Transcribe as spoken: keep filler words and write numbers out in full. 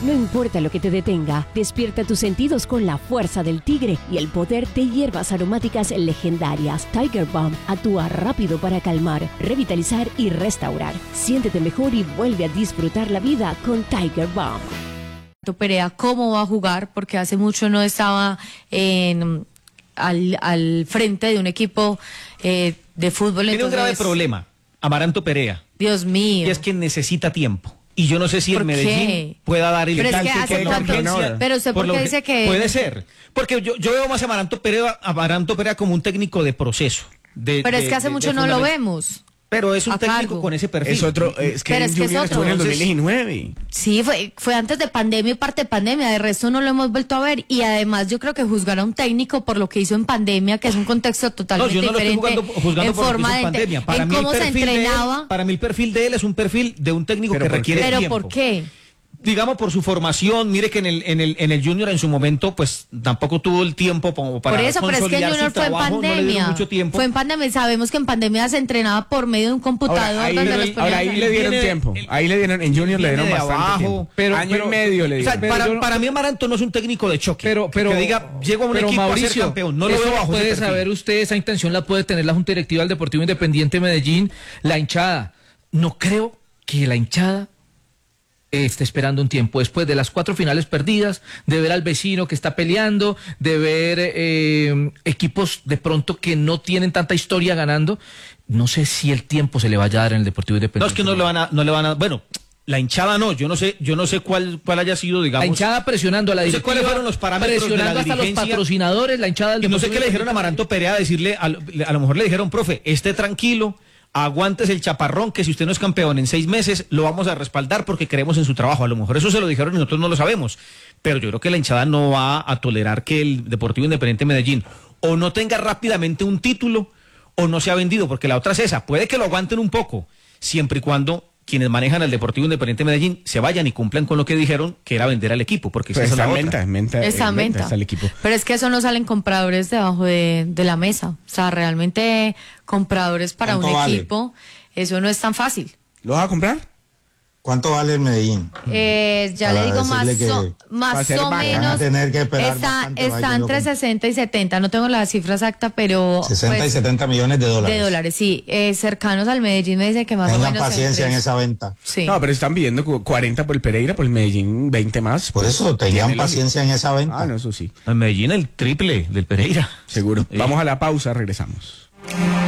No importa lo que te detenga, despierta tus sentidos con la fuerza del tigre y el poder de hierbas aromáticas legendarias. Tiger Balm actúa rápido para calmar, revitalizar y restaurar. Siéntete mejor y vuelve a disfrutar la vida con Tiger Balm. Perea, ¿cómo va a jugar? Porque hace mucho no estaba en, al, al frente de un equipo eh, de fútbol. Tiene entonces... un grave problema, Amaranto Perea. Dios mío. Y es que necesita tiempo. Y yo no sé si el Medellín qué? pueda dar el Pero es que alcance hace con la tanto- urgencia. Pero usted por lo qué que- dice que... Puede ser. Porque yo, yo veo más a Amaranto Perea, Amaranto Perea como un técnico de proceso. De, Pero de- es que hace de- mucho de no lo fundamento. vemos. Pero es un a técnico cargo. con ese perfil. Es otro, es que Pero es que es Junior otro. estuvo en el dos mil Entonces- diecinueve. Sí, fue, fue antes de pandemia y parte de pandemia, de resto no lo hemos vuelto a ver. Y además yo creo que juzgar a un técnico por lo que hizo en pandemia, que es un contexto No, totalmente yo no lo estoy diferente jugando, juzgando en por lo que forma hizo en de pandemia. Para en mí el cómo se perfil de él- entrenaba. para mí el perfil de él es un perfil de un técnico ¿Pero que por requiere qué? Pero tiempo. ¿por qué? Digamos por su formación, mire que en el, en el, en el Junior en su momento, pues tampoco tuvo el tiempo como para Por eso, pero es que el consolidar Junior su fue en trabajo, no le dieron pandemia. mucho tiempo. Fue en pandemia y sabemos que en pandemia se entrenaba por medio de un computador Ahora, ahí, donde le- los ponían ahora a ahí hacer- le dieron Viene- tiempo. el- Ahí le dieron, en Junior le viene dieron de bastante abajo, tiempo. pero- Año pero- y medio le O sea, dieron. Pero para, yo no- para mí Amaranto no es un técnico de choque. Pero, pero, que diga, llego a un pero equipo a Mauricio, ser campeón. No lo eso veo bajo ese puede perfil. saber usted, esa intención la puede tener la Junta Directiva del Deportivo Independiente Medellín, la hinchada. No creo que la hinchada esté esperando un tiempo después de las cuatro finales perdidas, de ver al vecino que está peleando, de ver eh, equipos de pronto que no tienen tanta historia ganando. No sé si el tiempo se le vaya a dar en el Deportivo Independiente. No, es que no le van a, no le van a, bueno, la hinchada no, yo no sé, yo no sé cuál, cuál haya sido, digamos. La hinchada presionando a la No sé directiva, cuáles fueron los parámetros de la presionando hasta los dirigencia. patrocinadores, la hinchada del Y no sé Deportivo qué le dijeron a Independiente. Amaranto Perea, decirle, a, lo- a lo mejor le dijeron, profe, esté tranquilo, aguantes el chaparrón, que si usted no es campeón en seis meses, lo vamos a respaldar porque creemos en su trabajo. A lo mejor eso se lo dijeron y nosotros no lo sabemos. Pero yo creo que la hinchada no va a tolerar que el Deportivo Independiente Medellín o no tenga rápidamente un título o no se ha vendido, porque la otra es esa. Puede que lo aguanten un poco, siempre y cuando quienes manejan al Deportivo Independiente Medellín se vayan y cumplan con lo que dijeron, que era vender al equipo, porque Pues esa es está la en venta, otra. en venta, Está en venta. está el equipo. Pero es que eso no salen compradores debajo de, de la mesa. O sea, realmente compradores para un ¿Cuánto vale? equipo, eso no es tan fácil. ¿Lo vas a comprar? ¿Cuánto vale el Medellín? Eh, ya Para le digo más, decirle o, que va a más ser o vaca. menos. Van a tener que esperar está bastante, está vaya, entre yo- sesenta y setenta. No tengo la cifra exacta, pero. sesenta pues, y setenta millones de dólares. de dólares, sí. Eh, cercanos al Medellín me dice que más o Tengan menos. paciencia en entre- esa venta. Sí. No, pero están pidiendo cu- cuarenta por el Pereira, por el Medellín veinte más. Por pues, eso, tengan tiene lógica. paciencia en esa venta. Ah, no, eso sí, En Medellín el triple del Pereira. seguro. Sí. Vamos a la pausa, regresamos.